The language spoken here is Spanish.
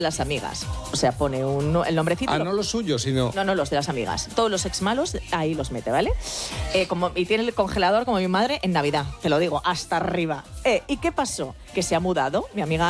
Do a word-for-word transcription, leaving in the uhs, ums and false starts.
las amigas. O sea, pone un, el nombrecito. Ah, no los suyos, sino... No, no, los de las amigas. Todos los ex malos, ahí los mete, ¿vale? Eh, como, y tiene el congelador como mi madre en Navidad, te lo digo, hasta arriba. Eh, ¿Y qué pasó? Que se ha mudado, mi amiga